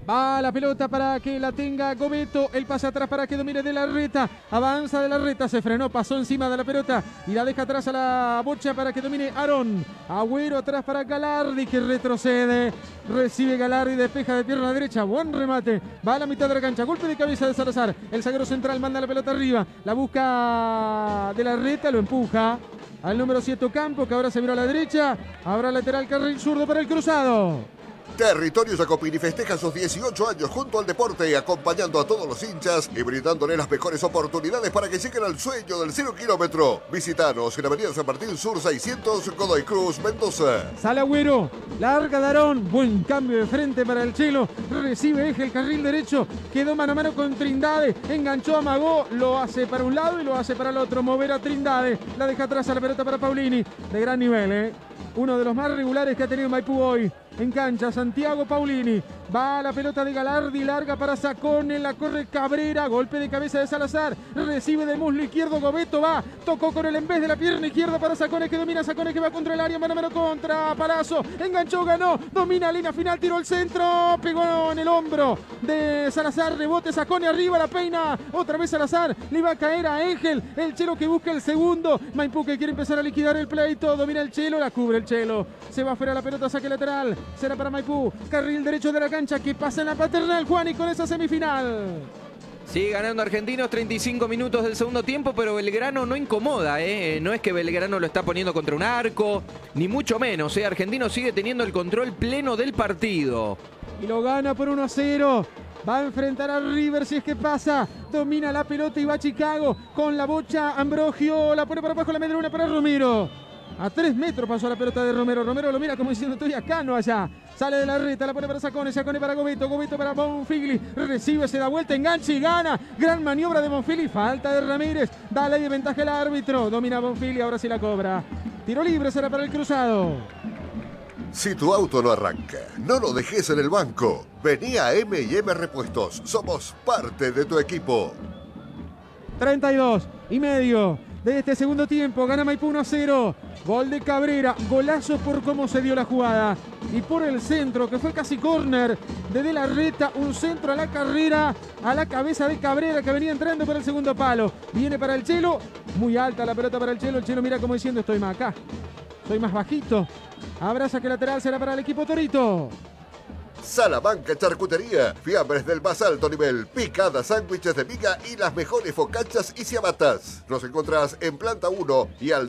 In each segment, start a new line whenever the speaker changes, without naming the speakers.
Va la pelota para que la tenga Gobeto. El pase atrás para que domine De la Reta. Avanza De la Reta. Se frenó, pasó encima de la pelota y la deja atrás a la bocha para que domine Aarón. Agüero atrás para Galardi que retrocede. Recibe Galardi, despeja de pierna derecha. Buen remate. Va a la mitad de la cancha. Golpe de cabeza de Salazar. El zaguero central manda la pelota arriba. La busca De la Reta. Lo empuja al número 7 Ocampo, que ahora se vira a la derecha. Habrá lateral carril zurdo para el cruzado.
Territorio Jacopini festeja sus 18 años junto al deporte, acompañando a todos los hinchas y brindándole las mejores oportunidades para que lleguen al sueño del 0 kilómetro. Visítanos en Avenida San Martín Sur 600, Godoy Cruz, Mendoza.
Sale Agüero, larga Darón, buen cambio de frente para el Chelo, recibe eje el carril derecho, quedó mano a mano con Trindade, enganchó a Magó, lo hace para un lado y lo hace para el otro, mover a Trindade, la deja atrás a la pelota para Paulini, de gran nivel, uno de los más regulares que ha tenido Maipú hoy. En cancha, Santiago Paulini. Va la pelota de Galardi, larga para Sacone, la corre Cabrera, golpe de cabeza de Salazar, recibe de muslo izquierdo, Gobeto va, tocó con el en vez de la pierna izquierda para Sacone, que domina Sacone, que va contra el área, mano a mano contra Palazzo, enganchó, ganó, domina, línea final, tiró el centro, pegó en el hombro de Salazar, rebote, Sacone arriba, la peina, otra vez Salazar, le va a caer a Ángel, el Chelo que busca el segundo, Maipú que quiere empezar a liquidar el pleito, domina el Chelo, la cubre el Chelo, se va fuera la pelota, saque lateral, será para Maipú, carril derecho de la cancha que pasa en la paternal, Juan, y con esa semifinal.
Sigue ganando Argentinos, 35 minutos del segundo tiempo, pero Belgrano no incomoda, no es que Belgrano lo está poniendo contra un arco, ni mucho menos, Argentino sigue teniendo el control pleno del partido.
Y lo gana por 1-0. Va a enfrentar a River si es que pasa. Domina la pelota y va a Chicago con la bocha. Ambrogio la pone para abajo, la media luna para Romero. A 3 metros pasó la pelota de Romero. Romero lo mira como diciendo estoy acá, no allá. Sale de la reta, la pone para Sacone, Sacone para Gobeto, Gobeto para Bonfigli. Recibe, se da vuelta, engancha y gana. Gran maniobra de Bonfigli, falta de Ramírez. Da ley de ventaja el árbitro. Domina Bonfigli, ahora sí la cobra. Tiro libre será para el cruzado.
Si tu auto no arranca, no lo dejes en el banco. Vení a M&M Repuestos. Somos parte de tu equipo.
32 y medio de este segundo tiempo. Gana Maipú 1-0. Gol de Cabrera. Golazo por cómo se dio la jugada. Y por el centro, que fue casi córner de la Reta. Un centro a la carrera, a la cabeza de Cabrera, que venía entrando por el segundo palo. Viene para el Chelo. Muy alta la pelota para el Chelo. El Chelo mira como diciendo estoy más acá. Soy más bajito. Abraza que lateral será para el equipo Torito.
Salamanca Charcutería, fiambres del más alto nivel, picadas, sándwiches de miga y las mejores focachas y ciabatas. Nos encontrás en planta 1 y al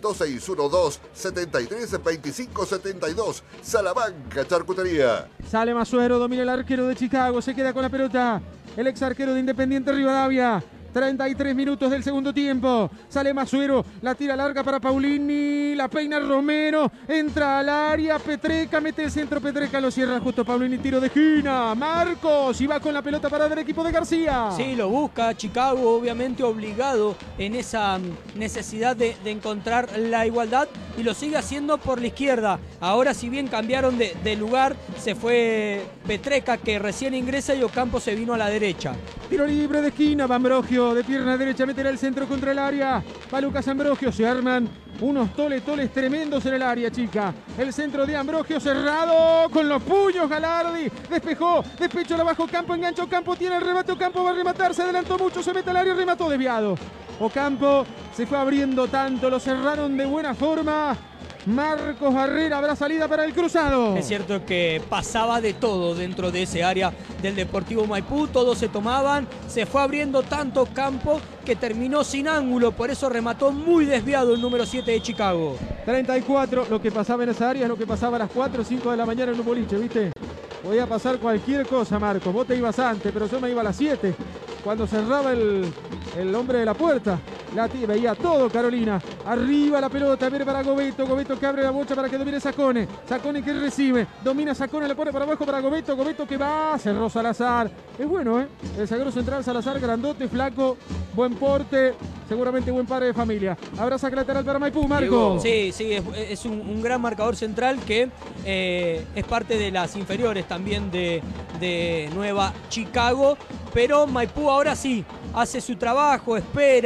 2612-732572. Salamanca Charcutería.
Sale Masuero, domina el arquero de Chicago, se queda con la pelota el ex arquero de Independiente Rivadavia. 33 minutos del segundo tiempo. Sale Masuero, la tira larga para Paulini, la peina Romero, entra al área, Petreca, mete el centro, Petreca lo cierra justo Paulini, tiro de esquina. Marcos, y va con la pelota para el equipo de García.
Sí, lo busca Chicago, obviamente obligado en esa necesidad de encontrar la igualdad, y lo sigue haciendo por la izquierda. Ahora, si bien cambiaron de lugar, se fue Petreca, que recién ingresa, y Ocampo se vino a la derecha.
Tiro libre de esquina, va Ambrogio de pierna derecha, meterá el centro contra el área. Va Lucas Ambrogio, se arman unos toles tremendos en el área, chica. El centro de Ambrogio cerrado con los puños, Galardi. Despejó, despecho abajo, Campo, enganchó, Campo tiene el remate, Ocampo va a rematar, se adelantó mucho, se mete al área, remató desviado. Ocampo se fue abriendo tanto, lo cerraron de buena forma. Marcos Barrera, habrá salida para el cruzado.
Es cierto que pasaba de todo dentro de ese área del Deportivo Maipú, todos se tomaban, se fue abriendo tanto Campo que terminó sin ángulo, por eso remató muy desviado el número 7 de Chicago.
34, lo que pasaba en esa área es lo que pasaba a las 4 o 5 de la mañana en un boliche, ¿viste? Podía pasar cualquier cosa, Marcos, vos te ibas antes, pero yo me iba a las 7, cuando cerraba el hombre de la puerta. Veía todo Carolina. Arriba la pelota, viene para Gobeto. Gobeto que abre la bocha para que domine Sacone. Sacone que recibe. Domina Sacone, le pone para abajo para Gobeto. Gobeto que va. Cerró Salazar. Es bueno, ¿eh? El zaguero central Salazar, grandote, flaco, buen porte. Seguramente buen padre de familia. Habrá saque lateral para Maipú, Marco.
Sí, es un gran marcador central que es parte de las inferiores también de Nueva Chicago. Pero Maipú ahora sí hace su trabajo, espera,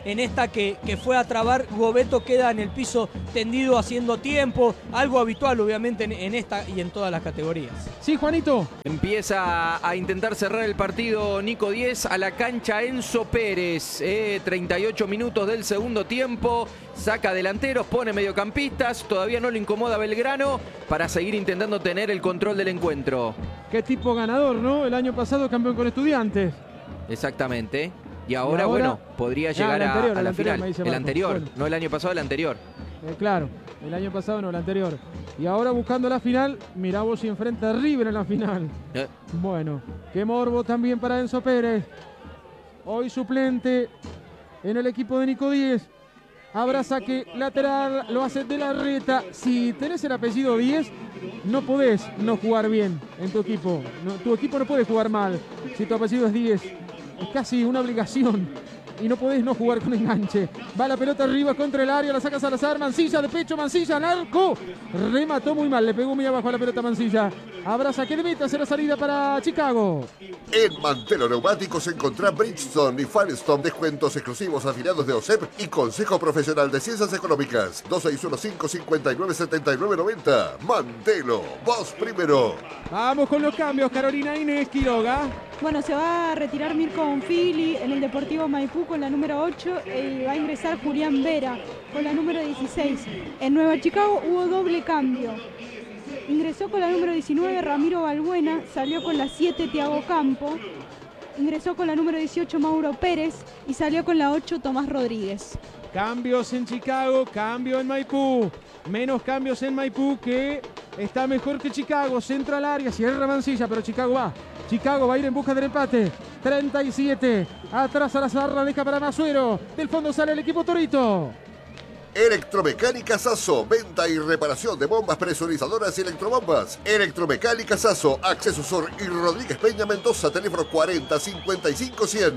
en esta que fue a trabar. Gobeto queda en el piso tendido haciendo tiempo, algo habitual obviamente en esta y en todas las categorías.
Sí, Juanito.
Empieza a intentar cerrar el partido Nico 10 a la cancha Enzo Pérez. 38 minutos del segundo tiempo. Saca delanteros, pone mediocampistas. Todavía no le incomoda Belgrano para seguir intentando tener el control del encuentro.
Qué tipo ganador, ¿no? El año pasado campeón con Estudiantes.
Exactamente. Y ahora, bueno, podría llegar a la final. El anterior, bueno. No el año pasado, el anterior.
Claro, el año pasado no, el anterior. Y ahora buscando la final, mirá vos si enfrenta a River en la final. Bueno, qué morbo también para Enzo Pérez. Hoy suplente en el equipo de Nico 10. Habrá saque lateral, lo hace De la Reta. Si tenés el apellido 10, no podés no jugar bien en tu equipo. No, tu equipo no puede jugar mal si tu apellido es 10. Es casi una obligación y no podés no jugar con enganche. Va la pelota arriba contra el área, la saca Salazar, Mancilla de pecho, Mancilla al arco. Remató muy mal, le pegó muy abajo a la pelota Mancilla. Habrá saque de meta, será salida para Chicago.
En Mantelo Neumáticos encontrá Bridgestone y Firestone, descuentos exclusivos afiliados de OSEP y Consejo Profesional de Ciencias Económicas. 2615-597990. Mantelo, vos primero.
Vamos con los cambios, Carolina Inés Quiroga.
Bueno, se va a retirar Mirko Bonfigli en el Deportivo Maipú con la número 8 y va a ingresar Julián Vera con la número 16. En Nueva Chicago hubo doble cambio. Ingresó con la número 19 Ramiro Balbuena, salió con la 7 Thiago Campo, ingresó con la número 18 Mauro Pérez y salió con la 8 Tomás Rodríguez.
Cambios en Chicago, cambio en Maipú. Menos cambios en Maipú, que está mejor que Chicago. Centra al área, cierra Mancilla, pero Chicago va. Chicago va a ir en busca del empate. 37. Atrás a la zarra, deja para Masuero. Del fondo sale el equipo Torito.
Electromecánica Sasso, venta y reparación de bombas presurizadoras y electrobombas. Electromecánica Sasso, Acceso Sur y Rodríguez Peña Mendoza, teléfono 40 55 100.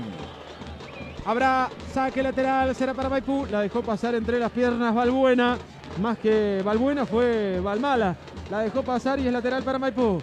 Habrá saque lateral, será para Maipú. La dejó pasar entre las piernas Balbuena. Más que Balbuena fue Balmala. La dejó pasar y es lateral para Maipú.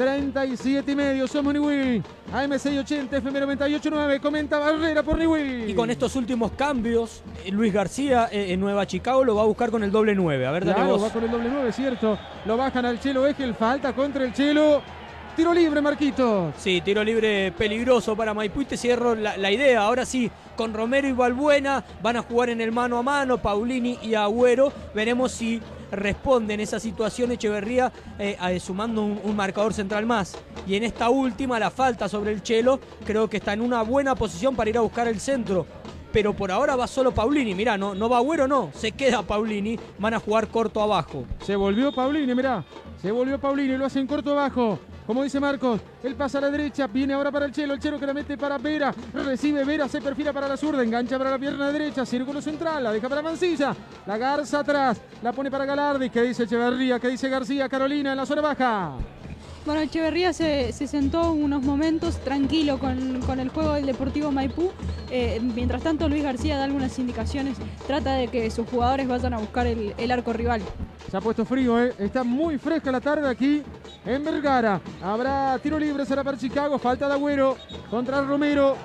37,5, somos Niwil. AM680, FM98.9, comenta Barrera por Niwil.
Y con estos últimos cambios, Luis García en Nueva Chicago lo va a buscar con el doble 9. A ver, dale
claro,
vos.
va con el doble 9, cierto. Lo bajan al Chelo Egel, falta contra el Chelo. Tiro libre, Marquitos.
Sí, tiro libre peligroso para Maipú y te cierro la idea. Ahora sí, con Romero y Balbuena van a jugar en el mano a mano, Paulini y Agüero. Veremos si responde en esa situación Echeverría sumando un marcador central más. Y en esta última, la falta sobre el Chelo, creo que está en una buena posición para ir a buscar el centro. Pero por ahora va solo Paulini, mirá, no va Agüero, no, se queda Paulini, van a jugar corto abajo.
Se volvió Paulini, mirá, se volvió Paulini, lo hacen corto abajo. Como dice Marcos, él pasa a la derecha, viene ahora para el Chelo que la mete para Vera, recibe Vera, se perfila para la zurda, engancha para la pierna derecha, círculo central, la deja para Mancilla, la garza atrás, la pone para Galardi, ¿qué dice Echeverría? ¿Qué dice García? Carolina en la zona baja.
Bueno, Echeverría se sentó unos momentos tranquilo con el juego del Deportivo Maipú. Mientras tanto, Luis García da algunas indicaciones, trata de que sus jugadores vayan a buscar el arco rival.
Se ha puesto frío, está muy fresca la tarde aquí en Vergara. Habrá tiro libre, será para Chicago, falta de Agüero contra Romero.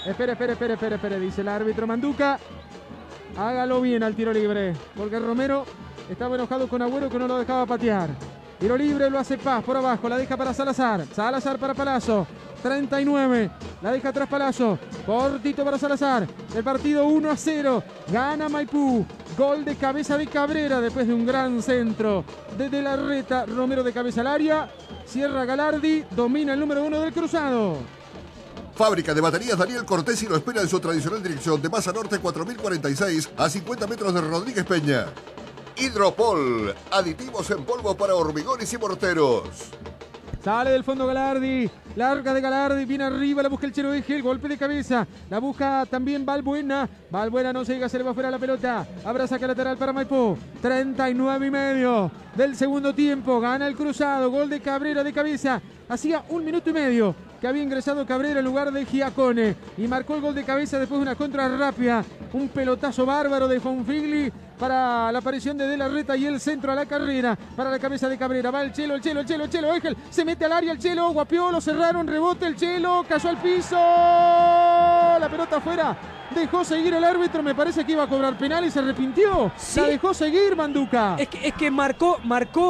Espere, dice el árbitro Manduca. Hágalo bien al tiro libre, porque Romero estaba enojado con Agüero que no lo dejaba patear. Tiro libre, lo hace Paz por abajo, la deja para Salazar. Salazar para Palazzo. 39, la deja atrás Palazzo. Cortito para Salazar. El partido 1-0. Gana Maipú. Gol de cabeza de Cabrera después de un gran centro de De la Reta. Romero de cabeza al área. Cierra Galardi. Domina el número 1 del cruzado.
Fábrica de baterías Daniel Cortés y lo espera en su tradicional dirección de Maza Norte 4046 a 50 metros de Rodríguez Peña. Hidropol, aditivos en polvo para hormigones y morteros.
Sale del fondo Galardi, larga de Galardi, viene arriba, la busca el Chelo Egel, golpe de cabeza, la busca también Balbuena. Balbuena no llega, se le va fuera la pelota. Habrá saque lateral para Maipú. 39,5 del segundo tiempo, gana el cruzado, gol de Cabrera de cabeza. Hacía 1 minuto y medio que había ingresado Cabrera en lugar de Giacone y marcó el gol de cabeza después de una contra rápida. Un pelotazo bárbaro de Bonfigli para la aparición de la Reta y el centro a la carrera para la cabeza de Cabrera. Va el Chelo Egel, se mete al área el Chelo, guapió, lo cerraron, rebote el Chelo, cayó al piso, la pelota afuera Dejó seguir el árbitro, me parece que iba a cobrar penal y se arrepintió.
Sí.
La dejó seguir Manduca.
Es que marcó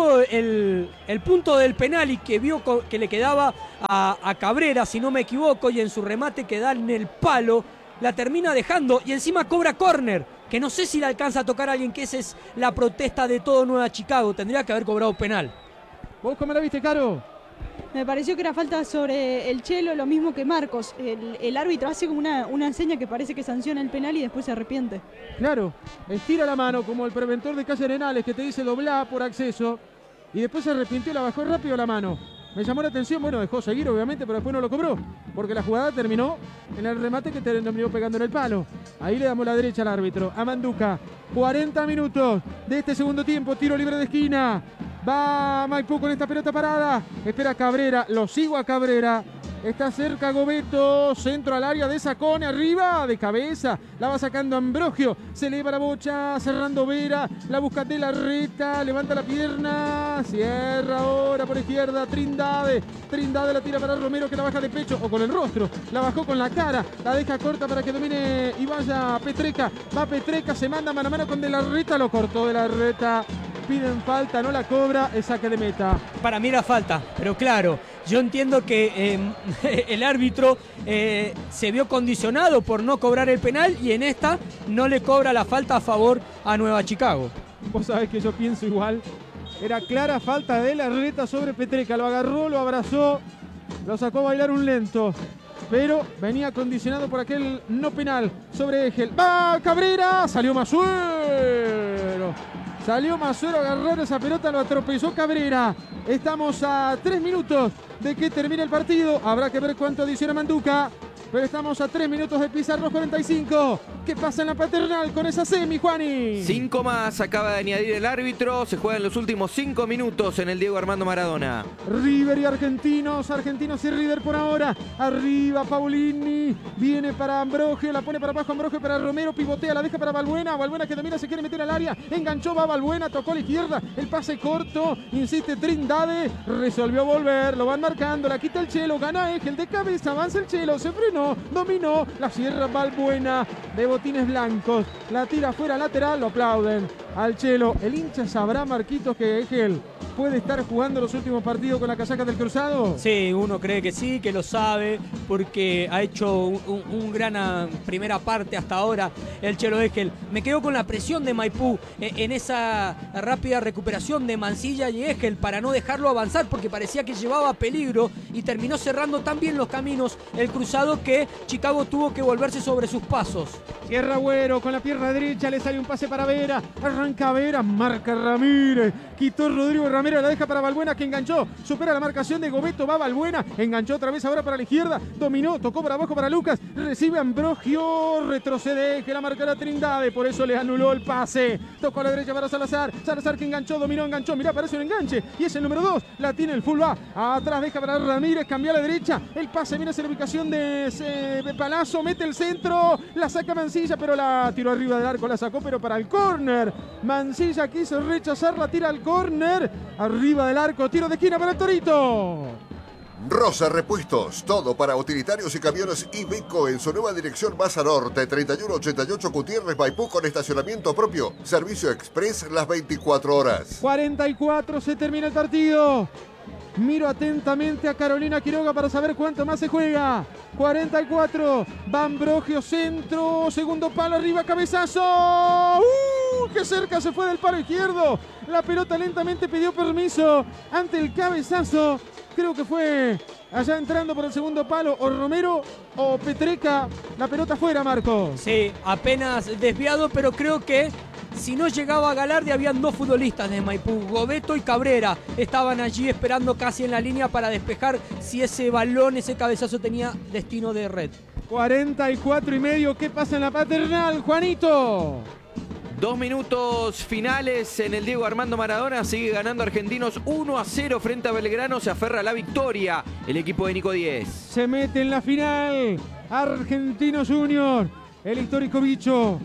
el punto del penal y que vio que le quedaba a Cabrera, si no me equivoco, y en su remate que da en el palo, la termina dejando y encima cobra córner, que no sé si le alcanza a tocar a alguien, que esa es la protesta de todo Nueva Chicago. Tendría que haber cobrado penal.
¿Vos cómo la viste, Caro?
Me pareció que era falta sobre el Chelo, lo mismo que Marcos. El árbitro hace como una seña que parece que sanciona el penal y después se arrepiente.
Claro, estira la mano como el preventor de Calle Arenales que te dice doblá por acceso y después se arrepintió, la bajó rápido la mano. Me llamó la atención, bueno, dejó seguir obviamente, pero después no lo cobró, porque la jugada terminó en el remate que terminó pegando en el palo. Ahí le damos la derecha al árbitro, a Manduca. 40 minutos de este segundo tiempo, tiro libre de esquina. Va Maipú con esta pelota parada. Espera Cabrera, lo sigo a Cabrera. Está cerca Gobeto, centro al área de Sacone, arriba, de cabeza. La va sacando Ambrogio, se eleva la bocha, cerrando Vera. La busca de la reta, levanta la pierna. Cierra ahora por izquierda, Trindade. Trindade la tira para Romero que la baja de pecho o con el rostro. La bajó con la cara, la deja corta para que domine y vaya Petreca. Va Petreca, se manda mano a mano con de la reta, lo cortó de la reta. Piden falta, no la cobra, es saque de meta.
Para mí era falta, pero claro, yo entiendo que el árbitro se vio condicionado por no cobrar el penal y en esta no le cobra la falta a favor a Nueva Chicago.
Vos sabés que yo pienso igual. Era clara falta de la reta sobre Petreca. Lo agarró, lo abrazó, lo sacó a bailar un lento. Pero venía condicionado por aquel no penal sobre Egel. ¡Va Cabrera! Salió Masuero. Salió Masuero a agarrar esa pelota, lo atropelló Cabrera. Estamos a 3 minutos de que termine el partido. Habrá que ver cuánto adiciona Manduca. Pero estamos a 3 minutos de Pizarro 45. ¿Qué pasa en la Paternal con esa semi, Juani?
5 más acaba de añadir el árbitro. Se juegan los últimos 5 minutos en el Diego Armando Maradona.
River y Argentinos. Argentinos y River por ahora. Arriba Paulini. Viene para Ambrogio. La pone para abajo Ambrogio para Romero. Pivotea. La deja para Balbuena. Balbuena que domina. Se quiere meter al área. Enganchó. Va Balbuena. Tocó a la izquierda. El pase corto. Insiste Trindade. Resolvió volver. Lo van marcando. La quita el Chelo. Gana Egel de cabeza. Avanza el Chelo. Se frenó. Dominó. La cierra Balbuena. De botines blancos. La tira fuera lateral. Lo aplauden al Chelo. El hincha sabrá, Marquitos, que Egel puede estar jugando los últimos partidos con la casaca del Cruzado.
Sí, uno cree que sí, que lo sabe, porque ha hecho un gran primera parte hasta ahora el Chelo Egel. Me quedo con la presión de Maipú en esa rápida recuperación de Mancilla y Egel para no dejarlo avanzar, porque parecía que llevaba peligro y terminó cerrando tan bien los caminos el Cruzado que Chicago tuvo que volverse sobre sus pasos.
Cierra Agüero con la pierna derecha, le sale un pase para Vera, arranca Vera, marca Ramírez, quitó Rodrigo Ramírez, la deja para Balbuena que enganchó, supera la marcación de Gobeto, va Balbuena, enganchó otra vez ahora para la izquierda, dominó, tocó para abajo para Lucas, recibe Ambrogio, retrocede, que la marcará Trindade, por eso le anuló el pase, tocó a la derecha para Salazar, Salazar que enganchó, dominó, enganchó, mirá, parece un enganche, y es el número 2, la tiene el full va, atrás deja para Ramírez, cambia a la derecha, el pase viene hacia la ubicación de Palazzo, mete el centro, la saca Mancilla, pero la tiró arriba del arco, la sacó, pero para el córner. Mancilla quiso rechazarla, tira al córner, arriba del arco, tiro de esquina para el Torito.
Rosa Repuestos, todo para utilitarios y camiones Iveco en su nueva dirección Baza Norte, 3188 Gutiérrez Maipú con estacionamiento propio, servicio express las 24 horas.
44, se termina el partido. Miro atentamente a Carolina Quiroga para saber cuánto más se juega. 44, va Ambrogio, centro, segundo palo, arriba, cabezazo. ¡Qué cerca se fue del palo izquierdo! La pelota lentamente pidió permiso ante el cabezazo. Creo que fue allá entrando por el segundo palo, o Romero o Petreca. La pelota fuera, Marco.
Sí, apenas desviado, pero creo que si no llegaba a Galardi, habían dos futbolistas de Maipú, Gobeto y Cabrera. Estaban allí esperando casi en la línea para despejar si ese balón, ese cabezazo tenía destino de red.
44 y medio, ¿qué pasa en la Paternal, Juanito?
2 minutos finales en el Diego Armando Maradona. Sigue ganando Argentinos 1-0 frente a Belgrano. Se aferra a la victoria el equipo de Nico 10.
Se mete en la final Argentinos Junior. El histórico bicho.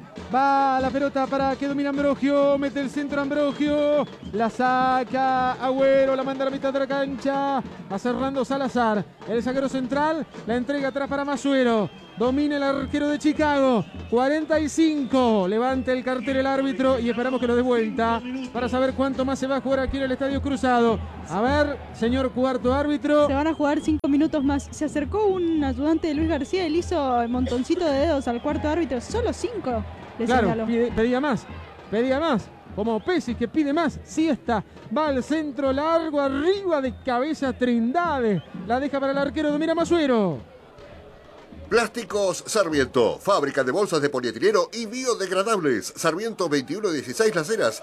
Va la pelota para que domine Ambrogio. Mete el centro Ambrogio. La saca Agüero. La manda a la mitad de la cancha. Va cerrando Salazar. El zaguero central. La entrega atrás para Masuero. Domina el arquero de Chicago. 45. Levanta el cartel el árbitro y esperamos que lo dé vuelta para saber cuánto más se va a jugar aquí en el Estadio Cruzado. A ver, señor cuarto árbitro.
Se van a jugar 5 minutos más. Se acercó un ayudante de Luis García y le hizo el montoncito de dedos al cuarto árbitro. Solo 5, le señaló.
Pedía más. Como Pesci que pide más. Siesta. Va al centro largo. Arriba de cabeza Trindade. La deja para el arquero. Domina Masuero.
Plásticos Sarmiento, fábrica de bolsas de polietileno y biodegradables. Sarmiento 2116 Las Heras,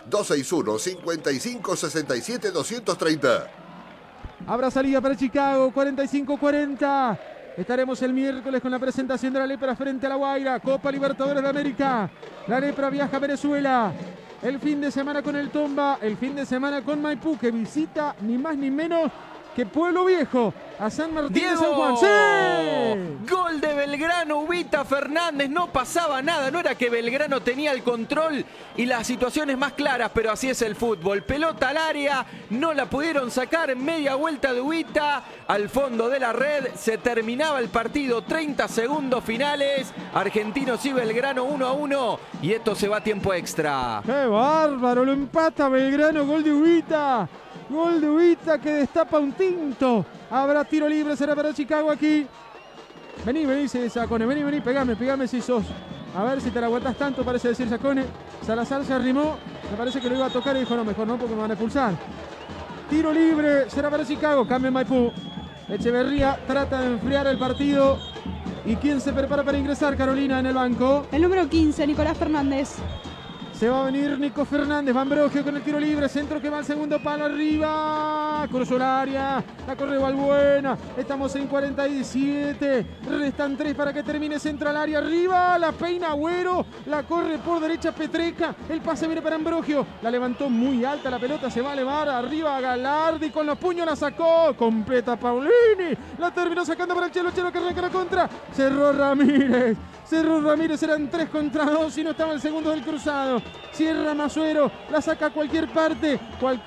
261-5567-230.
Habrá salida para Chicago, 45-40. Estaremos el miércoles con la presentación de la Lepra frente a la Guaira. Copa Libertadores de América. La Lepra viaja a Venezuela. El fin de semana con el Tomba, el fin de semana con Maipú, que visita ni más ni menos que Pueblo Viejo, a San Martín de San Juan. ¡Sí!
Gol de Belgrano, Ubita Fernández, no pasaba nada, no era que Belgrano tenía el control y las situaciones más claras, pero así es el fútbol. Pelota al área, no la pudieron sacar, media vuelta de Ubita, al fondo de la red, se terminaba el partido, 30 segundos finales, Argentinos y Belgrano 1-1 y esto se va a tiempo extra.
¡Qué bárbaro! Lo empata Belgrano, gol de Ubita. Gol de Ubita que destapa un tinto. Habrá tiro libre, será para Chicago aquí. Vení, dice Sacone. Vení, pegame si sos. A ver si te la aguantas tanto, parece decir Sacone. Salazar se arrimó. Me parece que lo iba a tocar y dijo, no, mejor no, porque me van a expulsar. Tiro libre, será para Chicago. Cambio en Maipú. Echeverría trata de enfriar el partido. ¿Y quién se prepara para ingresar, Carolina, en el banco?
El número 15, Nicolás Fernández.
Se va a venir Nico Fernández, Van Brogio con el tiro libre, centro que va al segundo palo arriba, cruzó el área, la corre Valbuena, estamos en 47, restan 3 para que termine, centro al área, arriba, la peina Agüero, la corre por derecha Petreca, el pase viene para Ambrogio, la levantó muy alta la pelota, se va a elevar, arriba Galardi con los puños la sacó, completa Paulini, la terminó sacando para el Chelo que arranca la contra, cerró Ramírez, eran 3 contra 2 y no estaba el segundo del cruzado. Cierra Masuero, la saca a cualquier parte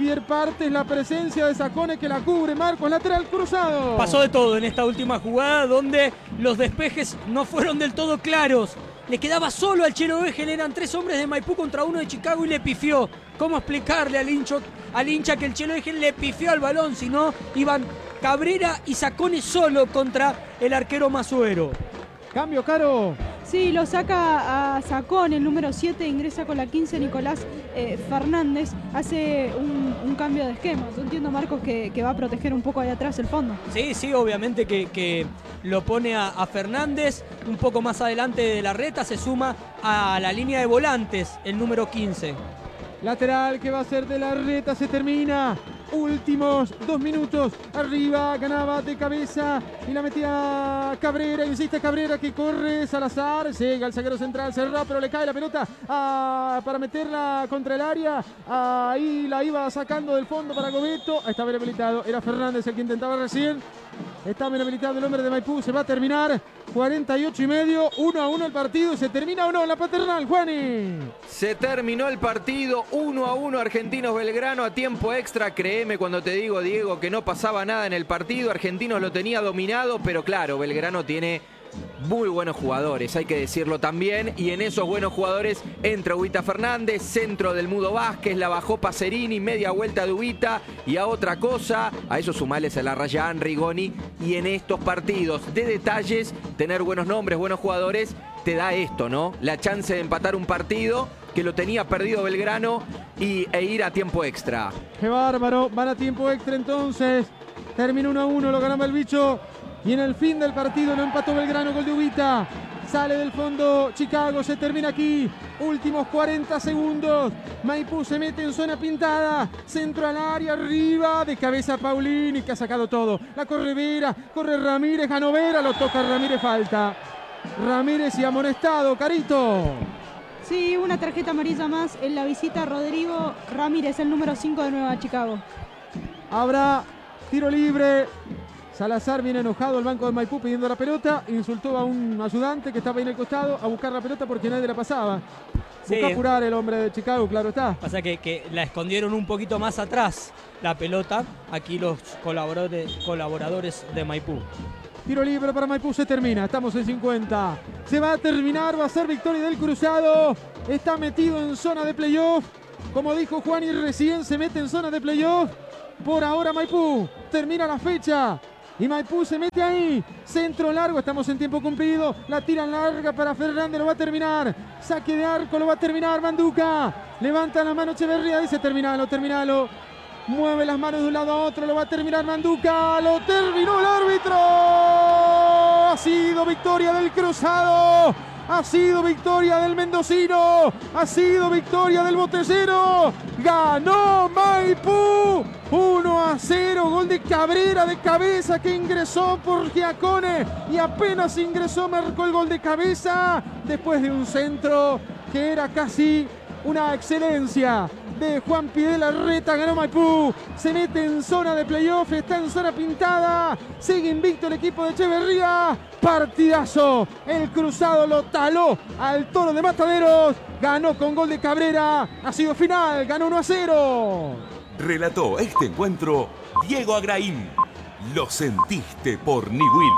es la presencia de Sacone que la cubre. Marcos, lateral cruzado.
Pasó de todo en esta última jugada donde los despejes no fueron del todo claros. Le quedaba solo al Chelo Egel, eran 3 hombres de Maipú contra 1 de Chicago y le pifió. ¿Cómo explicarle al hincha que el Chelo Egel le pifió al balón? Si no, iban Cabrera y Sacone solo contra el arquero Masuero.
Cambio, Caro.
Sí, lo saca a Sacón, el número 7, ingresa con la 15 Nicolás Fernández, hace un cambio de esquema. Yo entiendo, Marcos, que va a proteger un poco ahí atrás el fondo.
Sí, obviamente que lo pone a Fernández un poco más adelante de la reta, se suma a la línea de volantes, el número 15.
Lateral que va a ser de la reta, se termina. Últimos 2 minutos. Arriba, ganaba de cabeza y la metía Cabrera. Insiste Cabrera que corre. Salazar. Llega el zaguero central. Cerrá, pero le cae la pelota para meterla contra el área. Ahí la iba sacando del fondo para Gobeto. Está bien habilitado. Era Fernández el que intentaba recién. Está bien habilitado el hombre de Maipú. Se va a terminar. 48:30. 1-1 el partido. ¿Se termina o no la paternal, Juani?
Se terminó el partido. 1-1 Argentinos Belgrano a tiempo extra. Créeme cuando te digo, Diego, que no pasaba nada en el partido. Argentinos lo tenía dominado, pero claro, Belgrano tiene muy buenos jugadores, hay que decirlo también, y en esos buenos jugadores entra Ubita Fernández, centro del Mudo Vázquez, la bajó Pacerini, media vuelta de Ubita, y a otra cosa, a eso sumales a la Rayán, Rigoni, y en estos partidos de detalles, tener buenos nombres, buenos jugadores, te da esto, ¿no? La chance de empatar un partido que lo tenía perdido Belgrano e ir a tiempo extra.
¡Qué bárbaro! Van a tiempo extra entonces. Termina 1-1, lo ganaba el bicho. Y en el fin del partido lo empató Belgrano, gol de Ubita. Sale del fondo Chicago, se termina aquí. Últimos 40 segundos. Maipú se mete en zona pintada. Centro al área, arriba. De cabeza Paulini, que ha sacado todo. La corre Vera, corre Ramírez, ganó Vera, lo toca Ramírez, falta. Ramírez y amonestado, Carito.
Sí, una tarjeta amarilla más en la visita a Rodrigo Ramírez, el número 5 de Nueva Chicago.
Habrá tiro libre. Salazar viene enojado al banco de Maipú pidiendo la pelota. Insultó a un ayudante que estaba ahí en el costado a buscar la pelota porque nadie la pasaba.
Sí.
Busca apurar el hombre de Chicago, claro está.
Pasa que la escondieron un poquito más atrás la pelota. Aquí los colaboradores de Maipú.
Tiro libre para Maipú, se termina. Estamos en 50. Se va a terminar, va a ser victoria del Cruzado. Está metido en zona de playoff. Como dijo Juan y recién se mete en zona de playoff. Por ahora Maipú termina la fecha. Y Maipú se mete ahí. Centro largo, estamos en tiempo cumplido. La tiran larga para Fernández, lo va a terminar. Saque de arco, lo va a terminar Manduca. Levanta la mano Echeverría, dice terminalo, terminalo. Mueve las manos de un lado a otro, lo va a terminar Manduca. Lo terminó el árbitro. Ha sido victoria del Cruzado. Ha sido victoria del mendocino. Ha sido victoria del botellero. Ganó Maipú. 1-0. Gol de Cabrera de cabeza que ingresó por Giacone. Y apenas ingresó marcó el gol de cabeza. Después de un centro que era casi una excelencia de Juan Pidel Larreta. Ganó Maipú. Se mete en zona de playoff. Está en zona pintada. Sigue invicto el equipo de Echeverría. Partidazo. El Cruzado lo taló al Toro de Mataderos. Ganó con gol de Cabrera. Ha sido final. Ganó 1-0.
Relató este encuentro Diego Agraín. Lo sentiste por Niwil.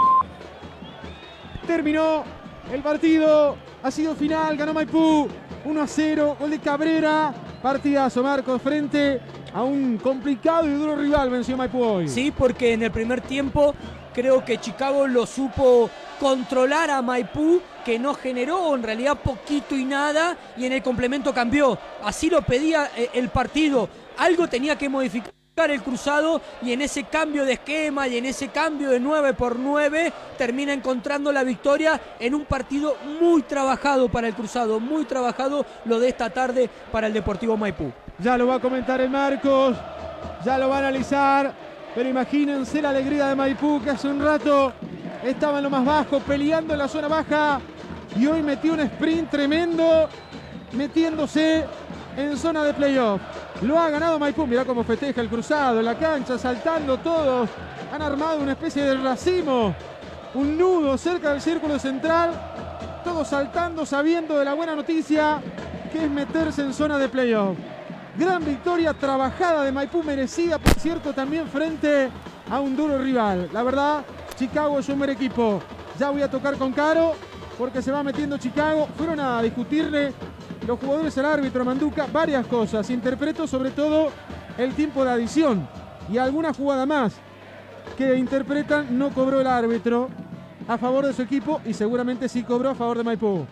Terminó el partido. Ha sido final. Ganó Maipú. 1-0. Gol de Cabrera. Partidazo, Marcos, frente a un complicado y duro rival. Venció Maipú hoy.
Sí, porque en el primer tiempo creo que Chicago lo supo controlar a Maipú, que no generó en realidad poquito y nada, y en el complemento cambió. Así lo pedía el partido. Algo tenía que modificar el Cruzado, y en ese cambio de esquema y en ese cambio de 9x9 termina encontrando la victoria en un partido muy trabajado para el Cruzado, muy trabajado lo de esta tarde para el Deportivo Maipú.
Ya lo va a comentar el Marcos, ya lo va a analizar, pero imagínense la alegría de Maipú, que hace un rato estaba en lo más bajo, peleando en la zona baja, y hoy metió un sprint tremendo, metiéndose en zona de playoff. Lo ha ganado Maipú. Mirá cómo festeja el Cruzado en la cancha, saltando todos. Han armado una especie de racimo, un nudo cerca del círculo central. Todos saltando, sabiendo de la buena noticia que es meterse en zona de playoff. Gran victoria trabajada de Maipú, merecida, por cierto, también frente a un duro rival. La verdad, Chicago es un buen equipo. Ya voy a tocar con Caro, porque se va metiendo Chicago. Fueron a discutirle los jugadores al árbitro Manduca varias cosas. Interpreto sobre todo el tiempo de adición y alguna jugada más que interpretan no cobró el árbitro a favor de su equipo, y seguramente sí cobró a favor de Maipú.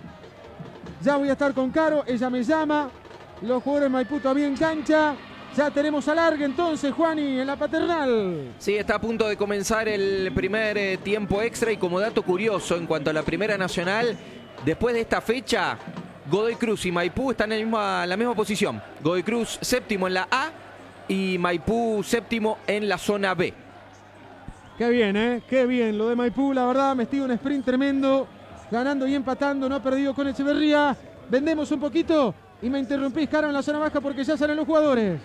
Ya voy a estar con Caro, ella me llama. Los jugadores de Maipú todavía en cancha. Ya tenemos alargue entonces, Juani, en la Paternal.
Sí, está a punto de comenzar el primer tiempo extra, y como dato curioso en cuanto a la Primera Nacional, después de esta fecha, Godoy Cruz y Maipú están en la misma posición. Godoy Cruz séptimo en la A y Maipú séptimo en la zona B.
Qué bien, ¿eh? Qué bien lo de Maipú, la verdad, metido un sprint tremendo, ganando y empatando, no ha perdido con Echeverría. Vendemos un poquito y me interrumpís, Caro, en la zona baja, porque ya salen los jugadores.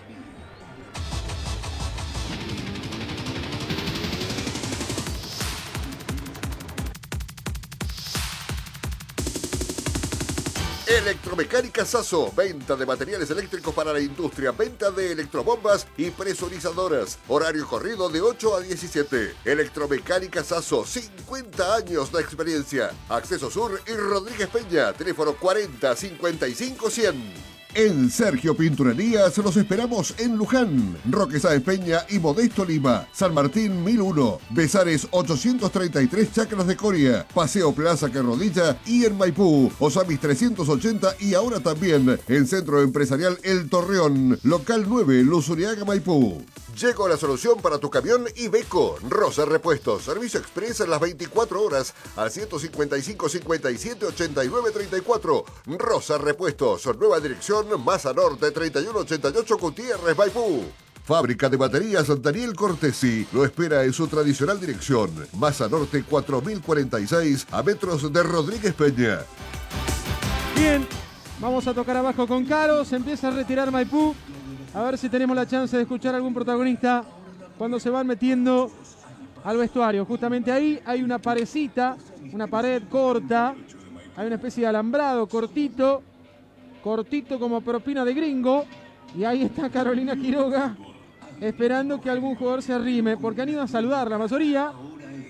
Electromecánica Sasso, venta de materiales eléctricos para la industria, venta de electrobombas y presurizadoras. Horario corrido de 8 a 17. Electromecánica Sasso, 50 años de experiencia. Acceso Sur y Rodríguez Peña, teléfono 40 55 100. En Sergio Pinturerías los esperamos en Luján, Roque Sáenz Peña y Modesto Lima, San Martín 1001, Besares 833 Chacras de Coria, Paseo Plaza Carrodilla y en Maipú, Osamis 380 y ahora también en Centro Empresarial El Torreón, local 9, Luzuriaga, Maipú. Llegó la solución para tu camión Iveco. Rosa Repuestos, servicio express en las 24 horas al 155 57 89 34. Rosa Repuestos, nueva dirección, Maza Norte 3188 Gutiérrez, Maipú. Fábrica de baterías Daniel Cortesi lo espera en su tradicional dirección, Maza Norte 4046 a metros de Rodríguez Peña.
Bien, vamos a tocar abajo con Caro, se empieza a retirar Maipú. A ver si tenemos la chance de escuchar a algún protagonista cuando se van metiendo al vestuario. Justamente ahí hay una parecita, una pared corta, hay una especie de alambrado cortito como propina de gringo. Y ahí está Carolina Quiroga esperando que algún jugador se arrime, porque han ido a saludar la mayoría.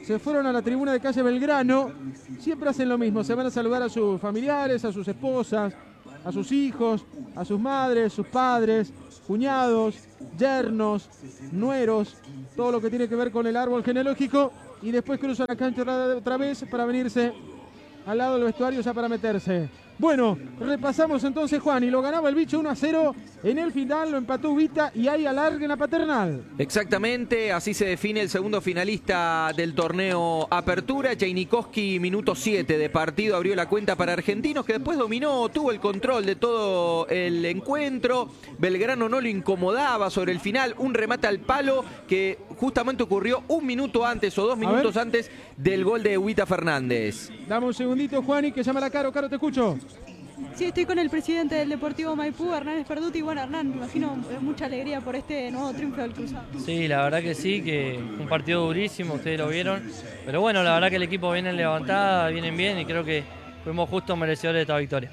se fueron a la tribuna de calle Belgrano. Siempre hacen lo mismo, se van a saludar a sus familiares, a sus esposas, a sus hijos, a sus madres, sus padres, cuñados, yernos, nueros, todo lo que tiene que ver con el árbol genealógico, y después cruzan la cancha otra vez para venirse al lado del vestuario ya para meterse. Bueno, repasamos entonces, Juan, y lo ganaba el Bicho 1-0, en el final lo empató Ubita y hay alargue en la Paternal.
Exactamente, así se define el segundo finalista del torneo Apertura. Jainikowski, minuto 7 de partido, abrió la cuenta para Argentinos, que después dominó, tuvo el control de todo el encuentro. Belgrano no lo incomodaba sobre el final, un remate al palo que justamente ocurrió un minuto antes o 2 minutos antes del gol de Ubita Fernández.
Dame un segundito, Juani, que llama a Caro. Caro, te escucho.
Sí, estoy con el presidente del Deportivo Maipú, Hernán Esperduti. Bueno, Hernán, me imagino mucha alegría por este nuevo triunfo del Cruzado.
Sí, la verdad que sí, que un partido durísimo, ustedes lo vieron. Pero bueno, la verdad que el equipo viene en levantada, vienen bien y creo que fuimos justos merecedores de esta victoria.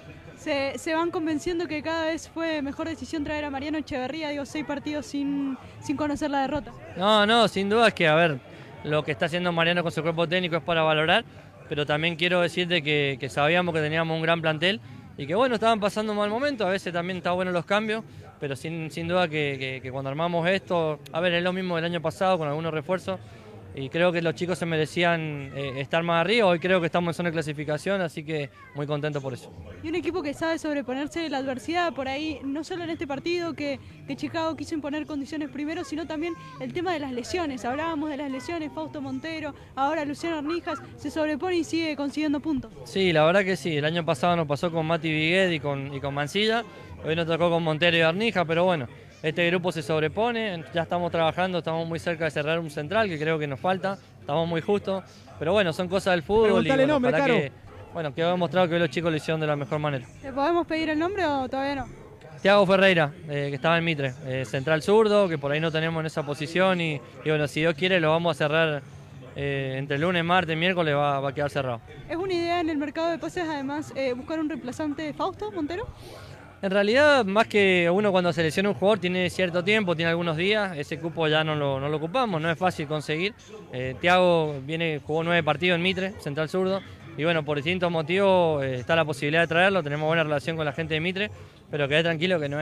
Se van convenciendo que cada vez fue mejor decisión traer a Mariano Echeverría, 6 partidos sin conocer la derrota.
No, sin duda es que, a ver, lo que está haciendo Mariano con su cuerpo técnico es para valorar, pero también quiero decirte que sabíamos que teníamos un gran plantel y que bueno, estaban pasando un mal momento, a veces también está bueno los cambios, pero sin duda que cuando armamos esto, a ver, es lo mismo del año pasado con algunos refuerzos y creo que los chicos se merecían estar más arriba. Hoy creo que estamos en zona de clasificación, así que muy contento por eso.
Y un equipo que sabe sobreponerse a la adversidad, por ahí, no solo en este partido que Chicago quiso imponer condiciones primero, sino también el tema de las lesiones. Hablábamos de las lesiones, Fausto Montero, ahora Luciano Arnijas, se sobrepone y sigue consiguiendo puntos.
Sí, la verdad que sí, el año pasado nos pasó con Mati Viguet y con Mancilla, hoy nos tocó con Montero y Arnijas, pero bueno, este grupo se sobrepone, ya estamos trabajando, estamos muy cerca de cerrar un central que creo que nos falta, estamos muy justos, pero bueno, son cosas del fútbol.
Preguntale
y bueno,
nombre,
para
Caro.
que hemos demostrado que los chicos lo hicieron de la mejor manera.
¿Le podemos pedir el nombre o todavía no?
Thiago Ferreira, que estaba en Mitre, central zurdo, que por ahí no tenemos en esa posición y bueno, si Dios quiere lo vamos a cerrar entre lunes, martes, miércoles va a quedar cerrado.
¿Es una idea en el mercado de pases además buscar un reemplazante de Fausto Montero?
En realidad, más que uno cuando selecciona un jugador tiene cierto tiempo, tiene algunos días, ese cupo ya no lo ocupamos, no es fácil conseguir. Thiago jugó 9 partidos en Mitre, central zurdo, y bueno, por distintos motivos está la posibilidad de traerlo, tenemos buena relación con la gente de Mitre, pero quedé tranquilo que no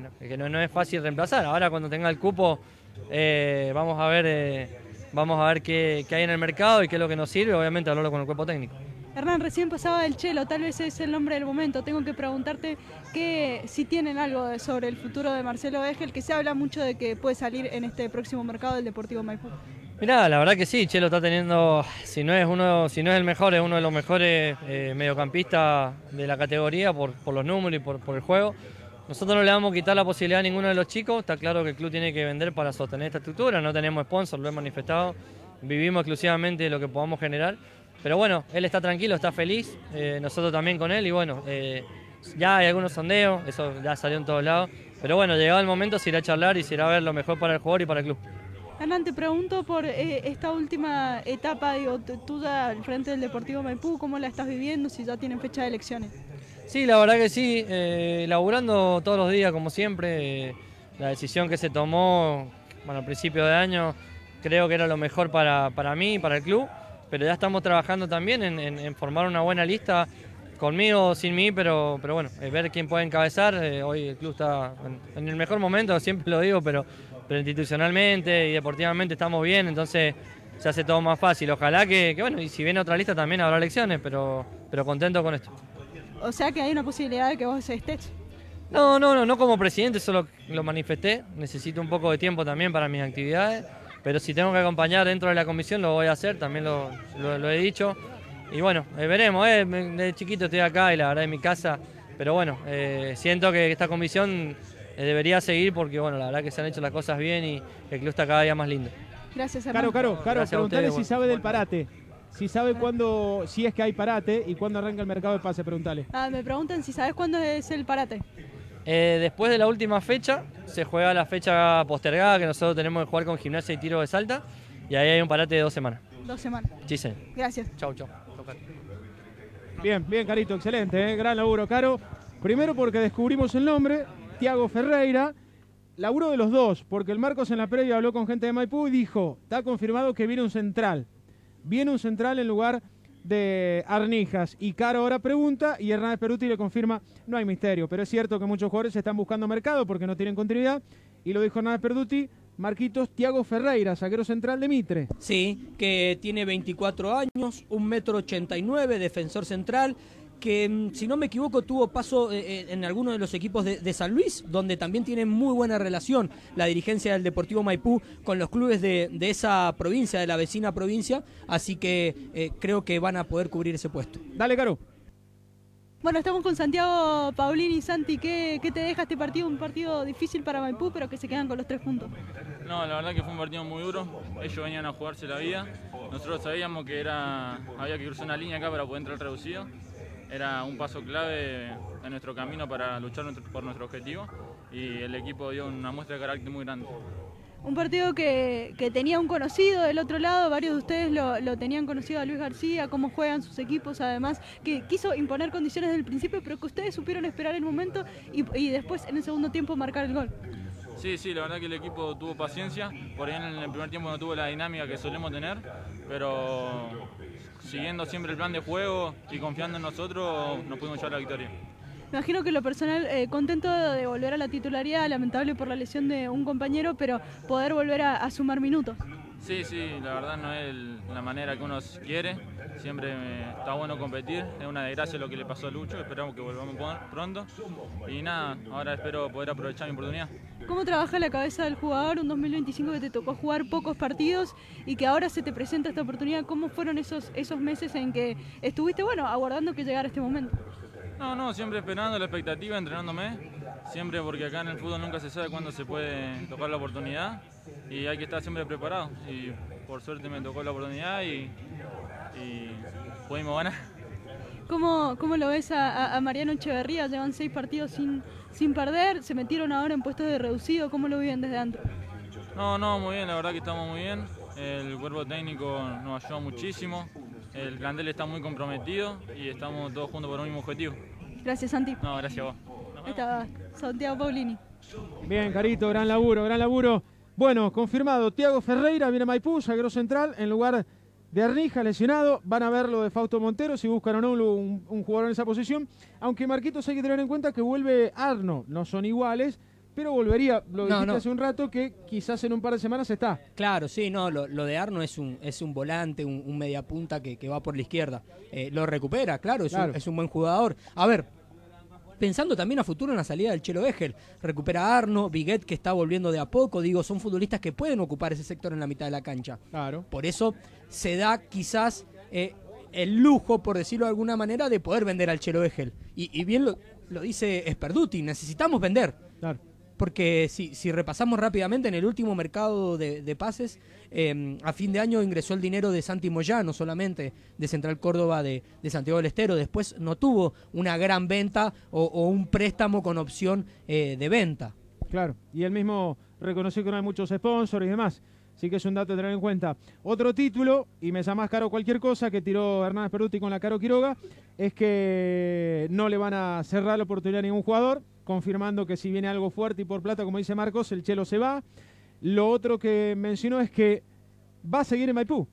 es fácil reemplazar. Ahora cuando tenga el cupo vamos a ver qué hay en el mercado y qué es lo que nos sirve, obviamente hablarlo con el cuerpo técnico.
Hernán, recién pasaba del Chelo, tal vez es el nombre del momento. Tengo que preguntarte si tienen algo sobre el futuro de Marcelo Egel, que se habla mucho de que puede salir en este próximo mercado del Deportivo Maipú.
Mirá, la verdad que sí, Chelo está teniendo, si no es el mejor, es uno de los mejores mediocampistas de la categoría por los números y por el juego. Nosotros no le vamos a quitar la posibilidad a ninguno de los chicos, está claro que el club tiene que vender para sostener esta estructura, no tenemos sponsor, lo he manifestado, vivimos exclusivamente de lo que podamos generar. Pero bueno, él está tranquilo, está feliz, nosotros también con él y bueno, ya hay algunos sondeos, eso ya salió en todos lados. Pero bueno, llegado el momento se irá a charlar y se irá a ver lo mejor para el jugador y para el club.
Hernán, te pregunto por esta última etapa, tú ya al frente del Deportivo Maipú, ¿cómo la estás viviendo, si ya tienen fecha de elecciones?
Sí, la verdad que sí, laburando todos los días como siempre, la decisión que se tomó al principio de año creo que era lo mejor para mí y para el club. Pero ya estamos trabajando también en formar una buena lista, conmigo o sin mí, pero bueno, ver quién puede encabezar. Hoy el club está en el mejor momento, siempre lo digo, pero institucionalmente y deportivamente estamos bien, entonces se hace todo más fácil. Ojalá que bueno, y si viene otra lista también habrá elecciones, pero contento con esto.
O sea que hay una posibilidad de que vos estés.
No como presidente, solo lo manifesté, necesito un poco de tiempo también para mis actividades. Pero si tengo que acompañar dentro de la comisión lo voy a hacer, también lo he dicho. Y bueno, veremos, de chiquito estoy acá y la verdad es mi casa. Pero bueno, siento que esta comisión debería seguir porque bueno, la verdad que se han hecho las cosas bien y el club está cada día más lindo.
Gracias, Hernán.
Caro, preguntale si sabe del
bueno.
parate. Si sabe cuándo, si es que hay parate y cuándo arranca el mercado de pase, preguntale.
Me preguntan si sabes cuándo es el parate.
Después de la última fecha, se juega la fecha postergada que nosotros tenemos que jugar con Gimnasia y Tiro de Salta. Y ahí hay un parate de 2 semanas.
2 semanas.
Sí, señor.
Gracias.
Chau.
Bien, Carito, excelente, gran laburo, Caro. Primero porque descubrimos el nombre, Thiago Ferreira. Laburo de los dos, porque el Marcos en la previa habló con gente de Maipú y dijo, está confirmado que viene un central. Viene un central en lugar de Arnijas. Y Caro ahora pregunta y Hernández Perduti le confirma, no hay misterio, pero es cierto que muchos jugadores están buscando mercado porque no tienen continuidad, y lo dijo Hernández Perduti. Marquitos, Thiago Ferreira, zaguero central de Mitre.
Sí, que tiene 24 años, 1,89 m, defensor central, que si no me equivoco tuvo paso en alguno de los equipos de San Luis, donde también tiene muy buena relación la dirigencia del Deportivo Maipú con los clubes de esa provincia, de la vecina provincia, así que creo que van a poder cubrir ese puesto.
Dale, Caro.
Bueno, estamos con Santiago Paulini. Santi, ¿qué te deja este partido? Un partido difícil para Maipú, pero que se quedan con los 3 puntos.
No, la verdad que fue un partido muy duro. Ellos venían a jugarse la vida. Nosotros sabíamos que había que cruzar una línea acá para poder entrar reducido. Era un paso clave en nuestro camino para luchar por nuestro objetivo. Y el equipo dio una muestra de carácter muy grande.
Un partido que tenía un conocido del otro lado, varios de ustedes lo tenían conocido a Luis García, cómo juegan sus equipos, además, que quiso imponer condiciones desde el principio, pero que ustedes supieron esperar el momento y después en el segundo tiempo marcar el gol.
Sí, la verdad que el equipo tuvo paciencia, por ahí en el primer tiempo no tuvo la dinámica que solemos tener, pero siguiendo siempre el plan de juego y confiando en nosotros, nos pudimos llevar la victoria.
Me imagino que en lo personal, contento de volver a la titularidad, lamentable por la lesión de un compañero, pero poder volver a sumar minutos.
Sí, la verdad no es la manera que uno quiere, siempre está bueno competir, es una desgracia lo que le pasó a Lucho, esperamos que volvamos pronto y nada, ahora espero poder aprovechar mi oportunidad.
¿Cómo trabaja la cabeza del jugador un 2025 que te tocó jugar pocos partidos y que ahora se te presenta esta oportunidad? ¿Cómo fueron esos meses en que estuviste, aguardando que llegara este momento?
No, siempre esperando la expectativa, entrenándome, siempre porque acá en el fútbol nunca se sabe cuándo se puede tocar la oportunidad y hay que estar siempre preparado. Y por suerte me tocó la oportunidad y pudimos ganar.
¿Cómo lo ves a Mariano Echeverría? Llevan 6 partidos sin perder, se metieron ahora en puestos de reducido, ¿cómo lo viven desde dentro?
No, muy bien, la verdad que estamos muy bien, el cuerpo técnico nos ayudó muchísimo. El plantel está muy comprometido y estamos todos juntos por un mismo objetivo.
Gracias, Santi.
No, gracias a vos.
Ahí está Santiago Paulini.
Bien, Carito, gran laburo. Bueno, confirmado, Thiago Ferreira viene a Maipú, zaguero central, en lugar de Arnija, lesionado. Van a ver lo de Fausto Montero, si buscan o no un jugador en esa posición. Aunque Marquitos hay que tener en cuenta que vuelve Arno, no son iguales, pero volvería, lo dijiste hace un rato, que quizás en un par de semanas está.
Claro, sí, lo de Arno es un volante, un mediapunta que va por la izquierda. Lo recupera, claro, es un buen jugador. A ver, pensando también a futuro en la salida del Chelo Egel, recupera a Arno, Viguet que está volviendo de a poco, son futbolistas que pueden ocupar ese sector en la mitad de la cancha.
Claro.
Por eso se da quizás el lujo, por decirlo de alguna manera, de poder vender al Chelo Egel. Y bien lo dice Sperduti, necesitamos vender.
Claro.
Porque si repasamos rápidamente, en el último mercado de pases, a fin de año ingresó el dinero de Santi Moyano solamente, de Central Córdoba de Santiago del Estero. Después no tuvo una gran venta o un préstamo con opción de venta.
Claro, y él mismo reconoció que no hay muchos sponsors y demás. Así que es un dato a tener en cuenta. Otro título, y me llama más caro cualquier cosa, que tiró Hernández Perduti con la Caro Quiroga, es que no le van a cerrar la oportunidad a ningún jugador, confirmando que si viene algo fuerte y por plata, como dice Marcos, el Chelo se va. Lo otro que mencionó es que va a seguir en Maipú.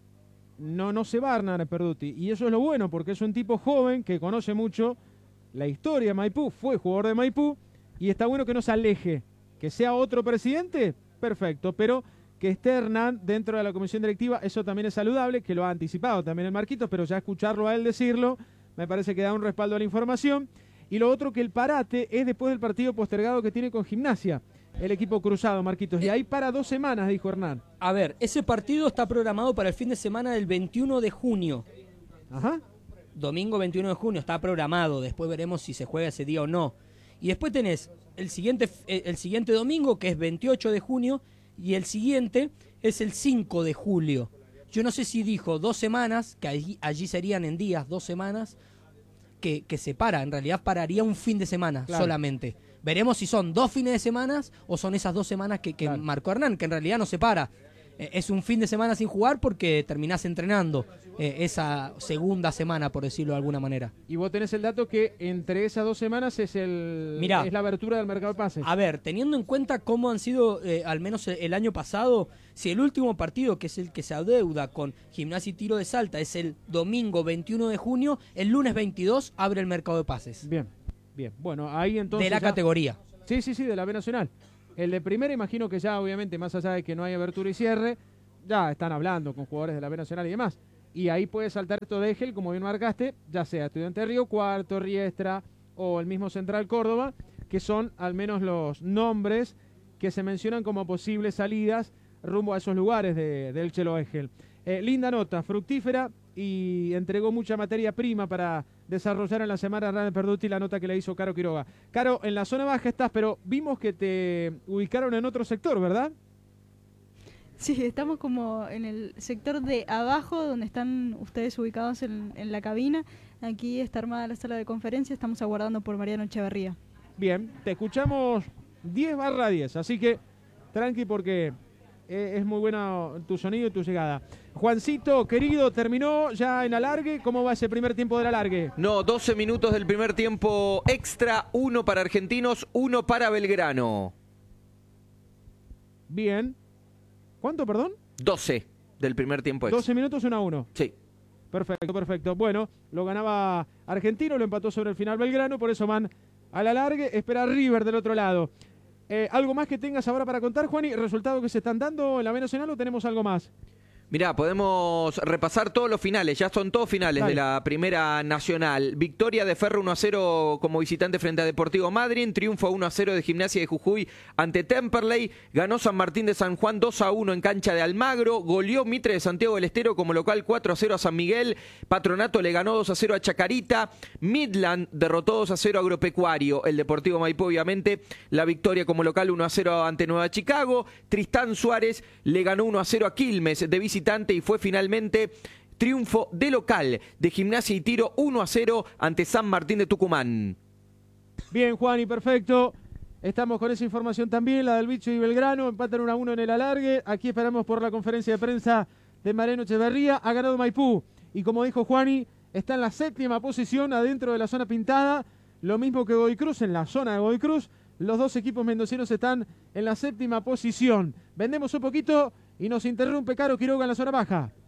No se va Hernández Perduti. Y eso es lo bueno, porque es un tipo joven que conoce mucho la historia de Maipú, fue jugador de Maipú, y está bueno que no se aleje. Que sea otro presidente, perfecto, pero que esté Hernán dentro de la comisión directiva, eso también es saludable, que lo ha anticipado también el Marquitos, pero ya escucharlo a él decirlo, me parece que da un respaldo a la información. Y lo otro, que el parate es después del partido postergado que tiene con Gimnasia, el equipo cruzado, Marquitos, y ahí para 2 semanas, dijo Hernán.
A ver, ese partido está programado para el fin de semana del 21 de junio.
Ajá.
Domingo 21 de junio, está programado, después veremos si se juega ese día o no. Y después tenés el siguiente domingo, que es 28 de junio, y el siguiente es el 5 de julio. Yo no sé si dijo 2 semanas, que allí serían en días 2 semanas, que se para. En realidad pararía un fin de semana solamente. Veremos si son 2 fines de semana o son esas 2 semanas que marcó Hernán, que en realidad no se para. Es un fin de semana sin jugar porque terminás entrenando. esa segunda semana, por decirlo de alguna manera.
Y vos tenés el dato que entre esas 2 semanas es la abertura del mercado de pases.
A ver, teniendo en cuenta cómo han sido, al menos el año pasado, si el último partido, que es el que se adeuda con Gimnasia y Tiro de Salta, es el domingo 21 de junio, el lunes 22 abre el mercado de pases.
Bien. Bueno, ahí entonces...
De la categoría.
Sí, de la B Nacional. El de primera, imagino que ya, obviamente, más allá de que no hay abertura y cierre, ya están hablando con jugadores de la B Nacional y demás. Y ahí puede saltar esto de Egel, como bien marcaste, ya sea Estudiante de Río Cuarto, Riestra o el mismo Central Córdoba, que son al menos los nombres que se mencionan como posibles salidas rumbo a esos lugares del Chelo Egel. Linda nota, fructífera, y entregó mucha materia prima para desarrollar en la semana Hernán Perduti la nota que le hizo Caro Quiroga. Caro, en la zona baja estás, pero vimos que te ubicaron en otro sector, ¿verdad?
Sí, estamos como en el sector de abajo, donde están ustedes ubicados en la cabina. Aquí está armada la sala de conferencia, estamos aguardando por Mariano Echeverría.
Bien, te escuchamos 10/10, así que tranqui porque es muy bueno tu sonido y tu llegada. Juancito, querido, terminó ya en alargue. ¿Cómo va ese primer tiempo del alargue?
No, 12 minutos del primer tiempo extra, 1 para Argentinos, 1 para Belgrano.
Bien. ¿Cuánto, perdón?
12 del primer tiempo extra.
12 minutos 1-1.
Sí.
Perfecto. Bueno, lo ganaba Argentino, lo empató sobre el final Belgrano, por eso van al alargue. Espera River del otro lado. ¿Algo más que tengas ahora para contar, Juani? ¿Resultados que se están dando en la B Nacional o tenemos algo más?
Mirá, podemos repasar todos los finales, ya son todos finales de la Primera Nacional. Victoria de Ferro 1-0 como visitante frente a Deportivo Madryn, triunfo 1-0 de Gimnasia de Jujuy ante Temperley, ganó San Martín de San Juan 2-1 en cancha de Almagro, goleó Mitre de Santiago del Estero como local 4-0 a San Miguel, Patronato le ganó 2-0 a Chacarita, Midland derrotó 2-0 a Agropecuario, el Deportivo Maipú obviamente la victoria como local 1-0 ante Nueva Chicago, Tristán Suárez le ganó 1-0 a Quilmes de visitante y fue finalmente triunfo de local de Gimnasia y Tiro 1-0 ante San Martín de Tucumán.
Bien, Juani, perfecto. Estamos con esa información también, la del Bicho y Belgrano, empatan 1-1 en el alargue. Aquí esperamos por la conferencia de prensa de Mariano Echeverría. Ha ganado Maipú y como dijo Juani, está en la 7ª posición adentro de la zona pintada. Lo mismo que Godoy Cruz, en la zona de Godoy Cruz. Los dos equipos mendocinos están en la 7ª posición. Vendemos un poquito y nos interrumpe Caro Quiroga en la zona baja.